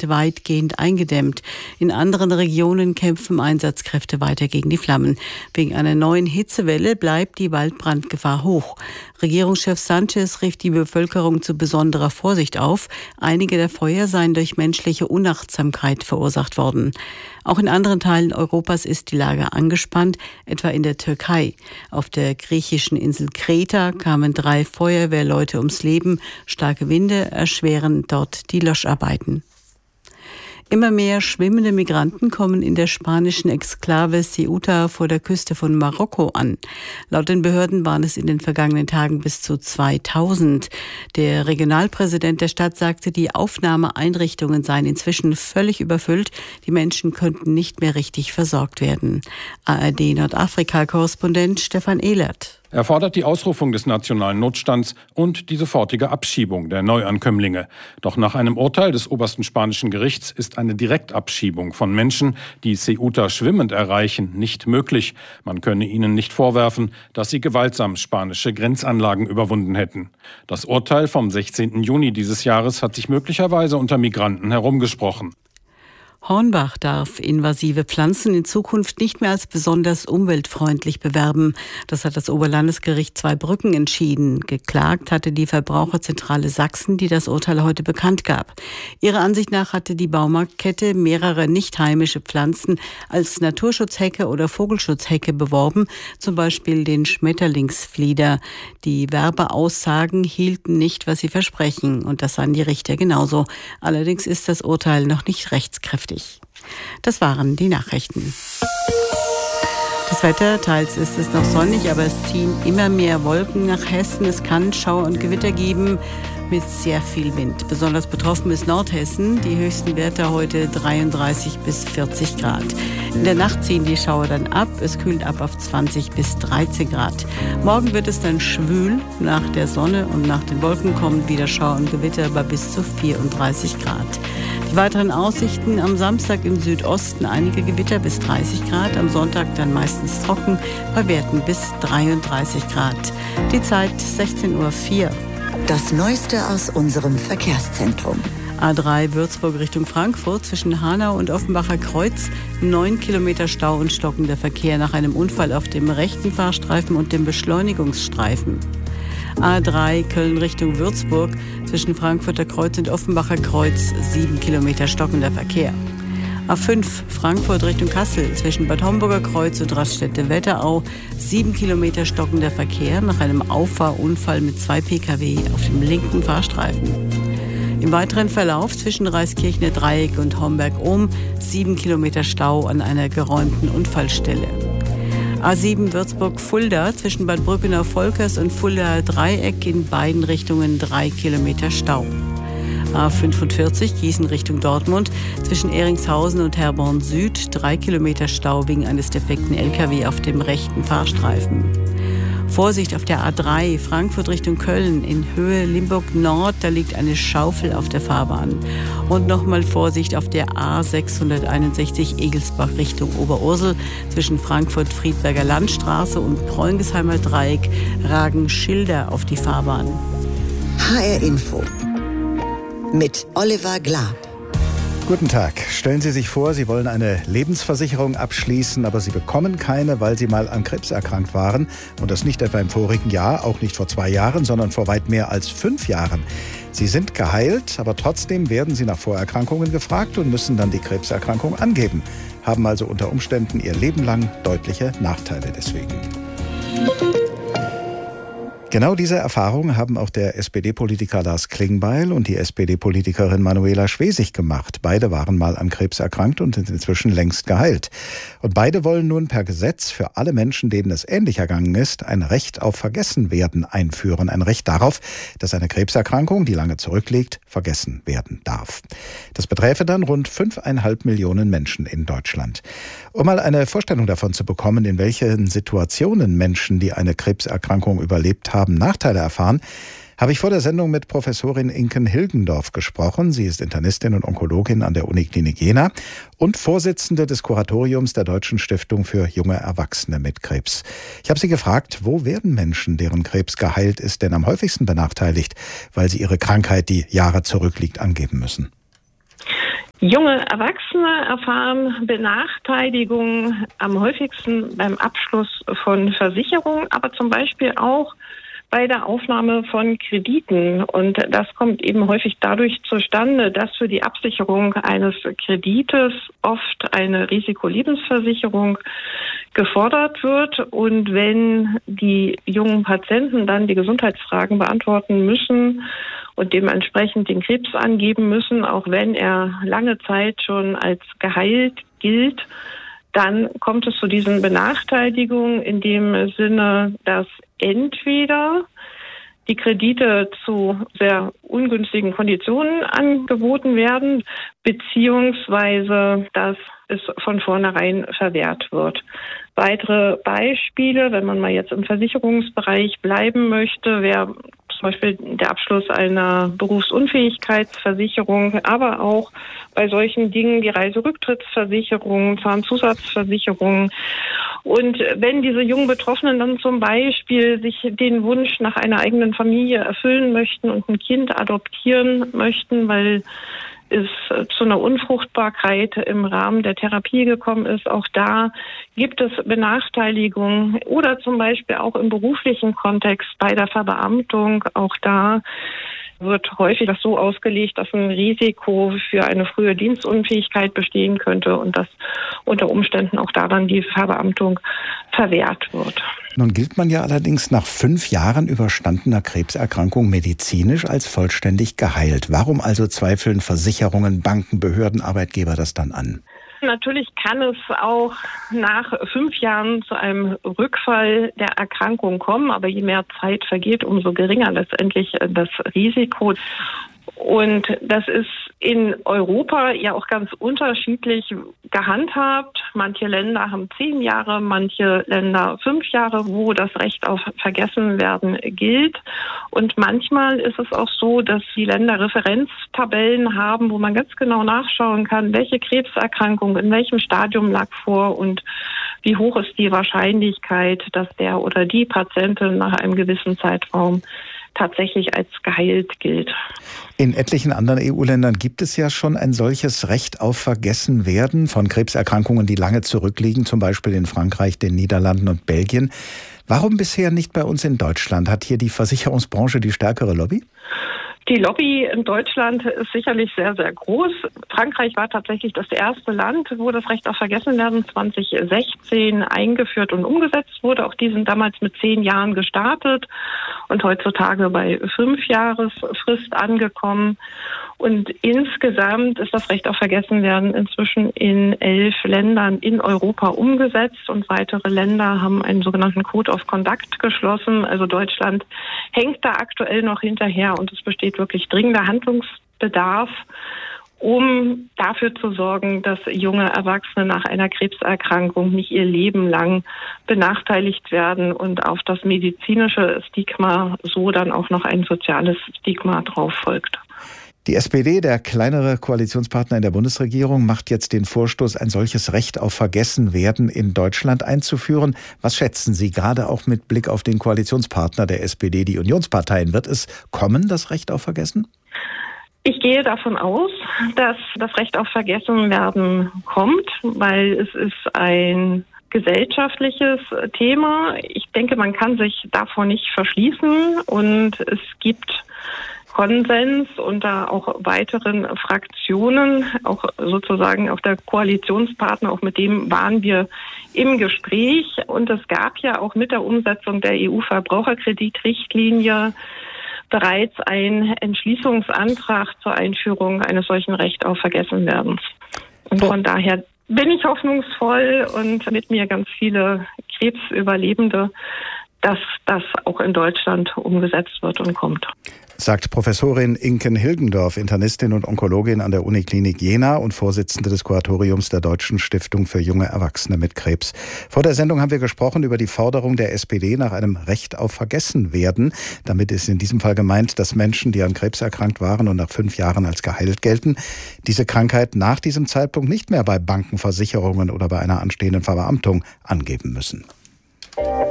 Brand weitgehend eingedämmt. In anderen Regionen kämpfen Einsatzkräfte weiter gegen die Flammen. Wegen einer neuen Hitzewelle bleibt die Waldbrandgefahr hoch. Regierungschef Sanchez rief die Bevölkerung zu besonderer Vorsicht auf. Einige der Feuer seien durch menschliche Unachtsamkeit verursacht worden. Auch in anderen Teilen Europas ist die Lage angespannt, etwa in der Türkei. Auf der griechischen Insel Kreta kamen 3 Feuerwehrleute ums Leben. Starke Winde erschweren dort die Löscharbeiten. Immer mehr schwimmende Migranten kommen in der spanischen Exklave Ceuta vor der Küste von Marokko an. Laut den Behörden waren es in den vergangenen Tagen bis zu 2000. Der Regionalpräsident der Stadt sagte, die Aufnahmeeinrichtungen seien inzwischen völlig überfüllt. Die Menschen könnten nicht mehr richtig versorgt werden. ARD-Nordafrika-Korrespondent Stefan Ehlert. Er fordert die Ausrufung des nationalen Notstands und die sofortige Abschiebung der Neuankömmlinge. Doch nach einem Urteil des obersten spanischen Gerichts ist eine Direktabschiebung von Menschen, die Ceuta schwimmend erreichen, nicht möglich. Man könne ihnen nicht vorwerfen, dass sie gewaltsam spanische Grenzanlagen überwunden hätten. Das Urteil vom 16. Juni dieses Jahres hat sich möglicherweise unter Migranten herumgesprochen. Hornbach darf invasive Pflanzen in Zukunft nicht mehr als besonders umweltfreundlich bewerben. Das hat das Oberlandesgericht Zweibrücken entschieden. Geklagt hatte die Verbraucherzentrale Sachsen, die das Urteil heute bekannt gab. Ihrer Ansicht nach hatte die Baumarktkette mehrere nicht heimische Pflanzen als Naturschutzhecke oder Vogelschutzhecke beworben, zum Beispiel den Schmetterlingsflieder. Die Werbeaussagen hielten nicht, was sie versprechen, und das sahen die Richter genauso. Allerdings ist das Urteil noch nicht rechtskräftig. Das waren die Nachrichten. Das Wetter, teils ist es noch sonnig, aber es ziehen immer mehr Wolken nach Hessen. Es kann Schauer und Gewitter geben mit sehr viel Wind. Besonders betroffen ist Nordhessen. Die höchsten Werte heute 33 bis 40 Grad. In der Nacht ziehen die Schauer dann ab. Es kühlt ab auf 20 bis 13 Grad. Morgen wird es dann schwül. Nach der Sonne und nach den Wolken kommen wieder Schauer und Gewitter bei bis zu 34 Grad. Die weiteren Aussichten: am Samstag im Südosten einige Gewitter bis 30 Grad, am Sonntag dann meistens trocken bei Werten bis 33 Grad. Die Zeit 16:04 Uhr. Das Neueste aus unserem Verkehrszentrum. A3 Würzburg Richtung Frankfurt zwischen Hanau und Offenbacher Kreuz. 9 Kilometer Stau und stockender Verkehr nach einem Unfall auf dem rechten Fahrstreifen und dem Beschleunigungsstreifen. A3 Köln Richtung Würzburg zwischen Frankfurter Kreuz und Offenbacher Kreuz. 7 Kilometer stockender Verkehr. A5 Frankfurt Richtung Kassel zwischen Bad Homburger Kreuz und Raststätte-Wetterau. 7 Kilometer stockender Verkehr nach einem Auffahrunfall mit 2 Pkw auf dem linken Fahrstreifen. Im weiteren Verlauf zwischen Reiskirchner Dreieck und Homberg-Ohm 7 Kilometer Stau an einer geräumten Unfallstelle. A7 Würzburg-Fulda zwischen Bad Brückenau-Volkers und Fuldaer Dreieck in beiden Richtungen 3 Kilometer Stau. A45 Gießen Richtung Dortmund zwischen Ehringshausen und Herborn Süd 3 Kilometer Stau wegen eines defekten LKW auf dem rechten Fahrstreifen. Vorsicht auf der A3 Frankfurt Richtung Köln in Höhe Limburg Nord, da liegt eine Schaufel auf der Fahrbahn. Und nochmal Vorsicht auf der A661 Egelsbach Richtung Oberursel zwischen Frankfurt-Friedberger Landstraße und Preungesheimer Dreieck ragen Schilder auf die Fahrbahn. HR Info mit Oliver Glab. Guten Tag. Stellen Sie sich vor, Sie wollen eine Lebensversicherung abschließen, aber Sie bekommen keine, weil Sie mal an Krebs erkrankt waren. Und das nicht etwa im vorigen Jahr, auch nicht vor 2 Jahren, sondern vor weit mehr als 5 Jahren. Sie sind geheilt, aber trotzdem werden Sie nach Vorerkrankungen gefragt und müssen dann die Krebserkrankung angeben. Haben also unter Umständen Ihr Leben lang deutliche Nachteile deswegen. Genau diese Erfahrung haben auch der SPD-Politiker Lars Klingbeil und die SPD-Politikerin Manuela Schwesig gemacht. Beide waren mal an Krebs erkrankt und sind inzwischen längst geheilt. Und beide wollen nun per Gesetz für alle Menschen, denen es ähnlich ergangen ist, ein Recht auf Vergessenwerden einführen. Ein Recht darauf, dass eine Krebserkrankung, die lange zurückliegt, vergessen werden darf. Das beträfe dann rund 5,5 Millionen Menschen in Deutschland. Um mal eine Vorstellung davon zu bekommen, in welchen Situationen Menschen, die eine Krebserkrankung überlebt haben, Nachteile erfahren, habe ich vor der Sendung mit Professorin Inken Hilgendorf gesprochen. Sie ist Internistin und Onkologin an der Uniklinik Jena und Vorsitzende des Kuratoriums der Deutschen Stiftung für junge Erwachsene mit Krebs. Ich habe sie gefragt, wo werden Menschen, deren Krebs geheilt ist, denn am häufigsten benachteiligt, weil sie ihre Krankheit, die Jahre zurückliegt, angeben müssen? Junge Erwachsene erfahren Benachteiligung am häufigsten beim Abschluss von Versicherungen, aber zum Beispiel auch bei der Aufnahme von Krediten. Und das kommt eben häufig dadurch zustande, dass für die Absicherung eines Kredites oft eine Risikolebensversicherung gefordert wird. Und wenn die jungen Patienten dann die Gesundheitsfragen beantworten müssen und dementsprechend den Krebs angeben müssen, auch wenn er lange Zeit schon als geheilt gilt, dann kommt es zu diesen Benachteiligungen in dem Sinne, dass entweder die Kredite zu sehr ungünstigen Konditionen angeboten werden, beziehungsweise dass es von vornherein verwehrt wird. Weitere Beispiele, wenn man mal jetzt im Versicherungsbereich bleiben möchte, wäre zum Beispiel der Abschluss einer Berufsunfähigkeitsversicherung, aber auch bei solchen Dingen wie Reiserücktrittsversicherungen, Zahnzusatzversicherungen. Und wenn diese jungen Betroffenen dann zum Beispiel sich den Wunsch nach einer eigenen Familie erfüllen möchten und ein Kind adoptieren möchten, weil es zu einer Unfruchtbarkeit im Rahmen der Therapie gekommen ist. Auch da gibt es Benachteiligungen oder zum Beispiel auch im beruflichen Kontext bei der Verbeamtung. Auch da wird häufig das so ausgelegt, dass ein Risiko für eine frühe Dienstunfähigkeit bestehen könnte und dass unter Umständen auch da dann die Verbeamtung verwehrt wird. Nun gilt man ja allerdings nach 5 Jahren überstandener Krebserkrankung medizinisch als vollständig geheilt. Warum also zweifeln Versicherungen, Banken, Behörden, Arbeitgeber das dann an? Natürlich kann es auch nach 5 Jahren zu einem Rückfall der Erkrankung kommen, aber je mehr Zeit vergeht, umso geringer letztendlich das Risiko. Und das ist in Europa ja auch ganz unterschiedlich gehandhabt. Manche Länder haben 10 Jahre, manche Länder 5 Jahre, wo das Recht auf Vergessenwerden gilt. Und manchmal ist es auch so, dass die Länder Referenztabellen haben, wo man ganz genau nachschauen kann, welche Krebserkrankung in welchem Stadium lag vor und wie hoch ist die Wahrscheinlichkeit, dass der oder die Patientin nach einem gewissen Zeitraum tatsächlich als geheilt gilt. In etlichen anderen EU-Ländern gibt es ja schon ein solches Recht auf Vergessenwerden von Krebserkrankungen, die lange zurückliegen, zum Beispiel in Frankreich, den Niederlanden und Belgien. Warum bisher nicht bei uns in Deutschland? Hat hier die Versicherungsbranche die stärkere Lobby? Die Lobby in Deutschland ist sicherlich sehr, sehr groß. Frankreich war tatsächlich das erste Land, wo das Recht auf Vergessenwerden 2016 eingeführt und umgesetzt wurde. Auch die sind damals mit 10 Jahren gestartet und heutzutage bei 5 Jahresfrist angekommen. Und insgesamt ist das Recht auf Vergessenwerden inzwischen in 11 Ländern in Europa umgesetzt und weitere Länder haben einen sogenannten Code of Conduct geschlossen. Also Deutschland hängt da aktuell noch hinterher und es besteht wirklich dringender Handlungsbedarf, um dafür zu sorgen, dass junge Erwachsene nach einer Krebserkrankung nicht ihr Leben lang benachteiligt werden und auf das medizinische Stigma so dann auch noch ein soziales Stigma drauf folgt. Die SPD, der kleinere Koalitionspartner in der Bundesregierung, macht jetzt den Vorstoß, ein solches Recht auf Vergessenwerden in Deutschland einzuführen. Was schätzen Sie, gerade auch mit Blick auf den Koalitionspartner der SPD, die Unionsparteien? Wird es kommen, das Recht auf Vergessen? Ich gehe davon aus, dass das Recht auf Vergessenwerden kommt, weil es ist ein gesellschaftliches Thema. Ich denke, man kann sich davor nicht verschließen und es gibt Konsens unter auch weiteren Fraktionen, auch sozusagen auch der Koalitionspartner, auch mit dem waren wir im Gespräch. Und es gab ja auch mit der Umsetzung der EU-Verbraucherkreditrichtlinie bereits einen Entschließungsantrag zur Einführung eines solchen Rechts auf Vergessenwerdens. Und von daher bin ich hoffnungsvoll und mit mir ganz viele Krebsüberlebende, dass das auch in Deutschland umgesetzt wird und kommt. Sagt Professorin Inken Hilgendorf, Internistin und Onkologin an der Uniklinik Jena und Vorsitzende des Kuratoriums der Deutschen Stiftung für junge Erwachsene mit Krebs. Vor der Sendung haben wir gesprochen über die Forderung der SPD nach einem Recht auf Vergessenwerden. Damit ist in diesem Fall gemeint, dass Menschen, die an Krebs erkrankt waren und nach 5 Jahren als geheilt gelten, diese Krankheit nach diesem Zeitpunkt nicht mehr bei Banken, Versicherungen oder bei einer anstehenden Verbeamtung angeben müssen.